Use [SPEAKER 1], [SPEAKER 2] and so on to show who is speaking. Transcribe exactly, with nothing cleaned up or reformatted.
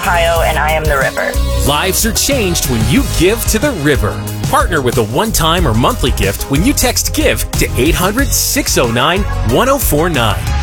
[SPEAKER 1] Ohio, and I am the river.
[SPEAKER 2] Lives are changed when you give to the river. Partner with a one-time or monthly gift when you text GIVE to eight hundred, six oh nine, one oh four nine.